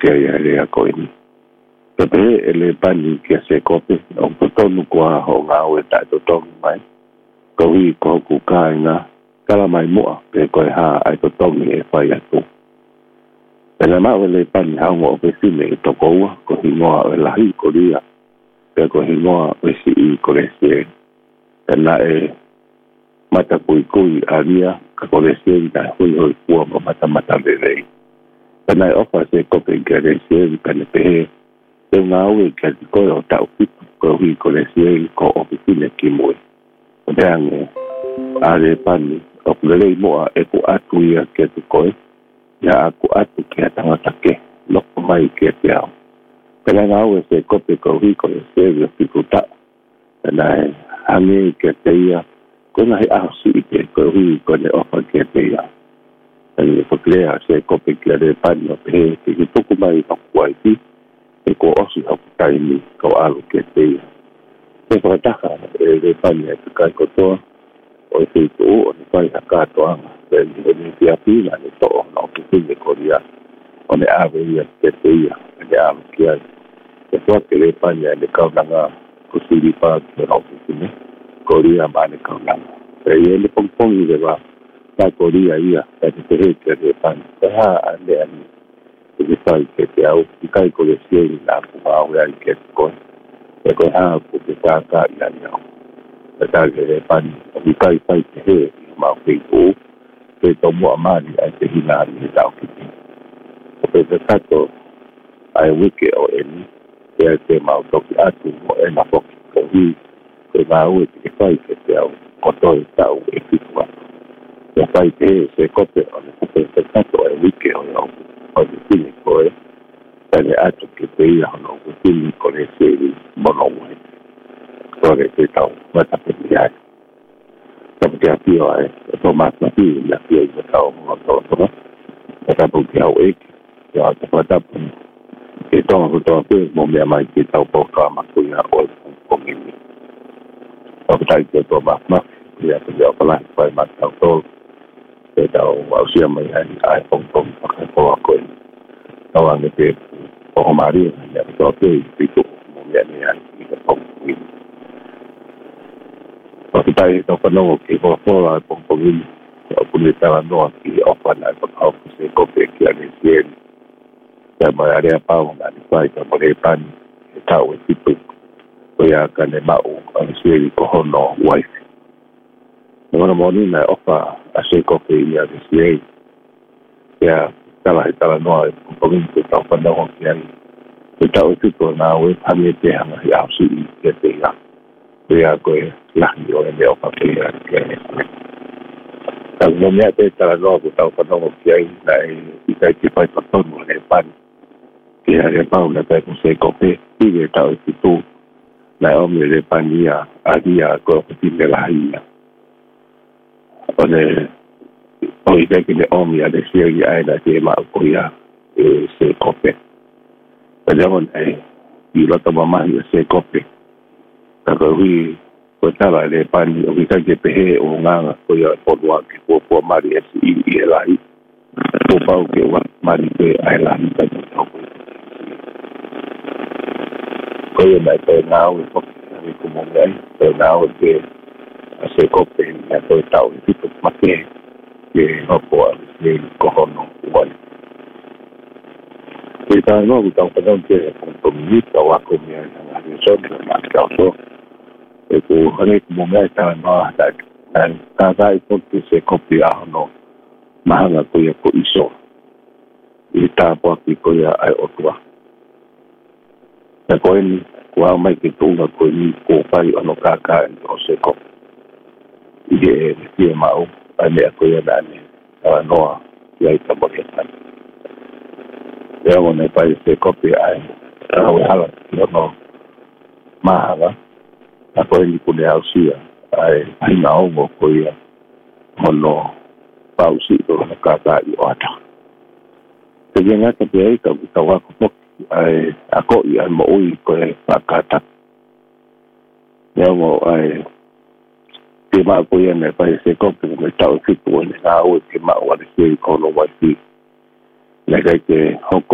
ya le ko ni pe ele pani ke se kope o tonu kwa ho nga o ta to tonu mai ko hi ko ku ka nga kala mai mo pe ko ha ai to tonu e fa ya tu pela ma ele pani ha mo pe si me to ko hi mo la hi ko dia pe ko hi mo pe si ko le se na e mata kui aria ka ko le se da hui hui ku mo mata le le na e ofa se kope ke le se ka ne pe e ngau ke ko o ta ko hi ko le se ko oficina ki mo o dange ale pani o le mo e ko atu ya ke ko ya aku atu ke tanga take lo mai ke ya pela ngau se kope ko hi ko le se yo ki ta na ame ke te ya ko na hi a si ke ko hi ko le ofa ke te ya e ko clear se kope ke le pani o pe ki poku mai pa kwai e ko osi hapu taimi ko alu ke teia. E ko taka e le pani e kai kotoa o e teitu o ni pai haka toanga. E ni te apina ni to o na o ke tine ko ria o ne awe ia ke teia e ne awe ki ai. E toa ke le pani e le kaunanga ko siri pa ke o ke tine ko ria ma ne kaunanga. E le pongpongi le wa ka ko ria ia e te heke le pani. E ha ane ani ke sai ke te au ki kai ko le sieri na ku au ya ke ko e ko ha ku te ka ya ya e ta le pani ki kai sai ke he ma pe ko te to mo amani a te hina ni ta ki o pe te tato ai wiki o eni te ma to ki atu mo e na ko hi ke ma u ki kai ke te au ko to ta u e ki ko e sai ke se ko te o te tato ai wiki o o te tini ko e tane atu ke te ia hono ko tini ko le seri mono ue ko le te tau mata pe te ai tapu te apio ai e to mata pi la pia i te tau mo to to e tapu ke au eki e a te patapu e tonga ko toa pe mo mea mai ke tau po ka makuia o e pongini o ke tai ke to mata e a te leo pala pai mata tau to e tau au sia mai ai pong pakapo a koe tau ange te o maria ya to te pito mo ya ni ai ke pong ni o te tai to pano ke ko fola pong ni o puni tala no ki o pana ko au se ko pe ki ani sien ya mai area pa na ni pai to mo le pan e tau e pito ko ya ka ne ma o ani sien ko hono wife no mo ni na ofa a se ko pe ya ni sien ya tala no ko ko tau pano ki ani e tau tuto na we pame te hanga i au si ke te ia. Pea koe lahi o e leo papea ke ane. Tau no mea te tala noa ko tau whanongo ki ai na i kai ki pai patonu ane pani. Ke hare pau na kai ko se kope, i le tau i tutu na ome le pani a ria ko pati me lahi ia. One o i kai ki le ome a le sieri aina te ema ko ia e se kope. Pajamon ai i lota mamahi a se kope. Taka hui ko tala le pani o ki ke pehe o nganga ko ia ponua ki pua mari e si i e lahi. Ko pau ke wa mari pe ai lahi ka ki tau koe. Ko ia mai pe ngau e poki ni kumongi ai. Pe ngau ke a se kope ni a koe tau i tipu make ke hopo a ni kohono uai. Ke tā no ku tau whanau ke pongtongi tau ako mea i nga ni soni na kau so. E ku hane ku mo mea i tā noa tā i poki se kopi a hono mahanga ko ia ko iso. I tā poaki ko ia ai otua. Na koe ni ku hao mai ke tūnga ko ni ko pai ono kākā ni o se kopi. I e tie mau ai mea ko ia nane tā noa i ai tamori atani. Ea wane pai se kopi ai au hala ki ono mahanga a koe ni kune au sia ai hina ongo ko ia hono pausi to na kata i o ata. Te ngata pe ai ka wako poki ai ako i ai mo ui ko e pakata. Ea mo ai te maa ko ia ne pai se kopi me tau fitu o ne ngā ue te maa wale se i kono waifi. Nega ke hoko